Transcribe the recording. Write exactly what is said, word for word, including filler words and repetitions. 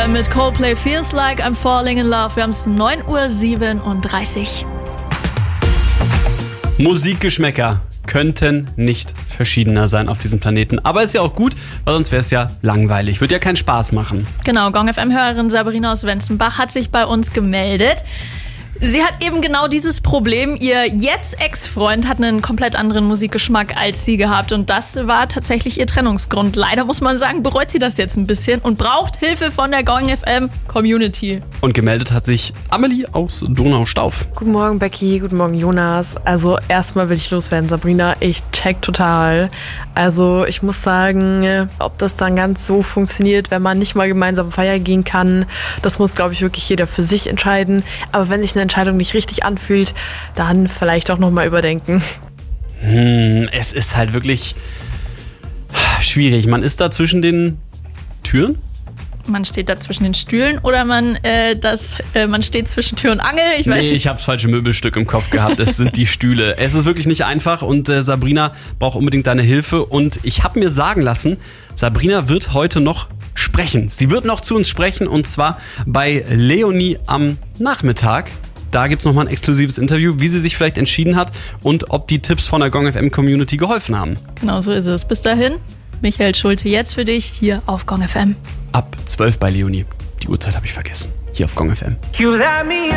M mit Coldplay Feels Like I'm Falling in Love. Wir haben es neun Uhr siebenunddreißig. Musikgeschmäcker könnten nicht verschiedener sein auf diesem Planeten. Aber ist ja auch gut, weil sonst wäre es ja langweilig. Wird ja keinen Spaß machen. Genau, Gong F M-Hörerin Sabrina aus Wenzenbach hat sich bei uns gemeldet. Sie hat eben genau dieses Problem. Ihr jetzt Ex-Freund hat einen komplett anderen Musikgeschmack als sie gehabt. Und das war tatsächlich ihr Trennungsgrund. Leider muss man sagen, bereut sie das jetzt ein bisschen und braucht Hilfe von der Gong F M-Community. Und gemeldet hat sich Amelie aus Donaustauf. Guten Morgen, Becky. Guten Morgen, Jonas. Also erstmal will ich loswerden, Sabrina. Ich check total. Also ich muss sagen, ob das dann ganz so funktioniert, wenn man nicht mal gemeinsam feiern gehen kann, das muss, glaube ich, wirklich jeder für sich entscheiden. Aber wenn sich eine Entscheidung nicht richtig anfühlt, dann vielleicht auch nochmal überdenken. Hm, es ist halt wirklich schwierig. Man ist da zwischen den Türen. Man steht da zwischen den Stühlen oder man, äh, das, äh, man steht zwischen Tür und Angel. Ich weiß nee, nicht. ich habe das falsche Möbelstück im Kopf gehabt. Es sind die Stühle. Es ist wirklich nicht einfach und äh, Sabrina braucht unbedingt deine Hilfe. Und ich habe mir sagen lassen, Sabrina wird heute noch sprechen. Sie wird noch zu uns sprechen und zwar bei Leonie am Nachmittag. Da gibt es nochmal ein exklusives Interview, wie sie sich vielleicht entschieden hat und ob die Tipps von der Gong F M-Community geholfen haben. Genau so ist es. Bis dahin, Michael Schulte jetzt für dich hier auf Gong F M. Ab zwölf bei Leonie. Die Uhrzeit habe ich vergessen. Hier auf Gong F M. You let me